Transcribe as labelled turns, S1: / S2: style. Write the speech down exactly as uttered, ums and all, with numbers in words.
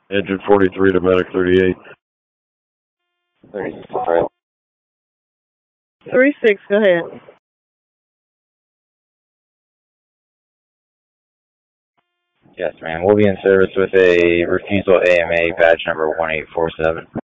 S1: Engine forty-three to Medic thirty-eight.
S2: thirty-six, right.
S3: three six, go ahead.
S2: Yes, ma'am. We'll be in service with a refusal A M A badge number one eight four seven.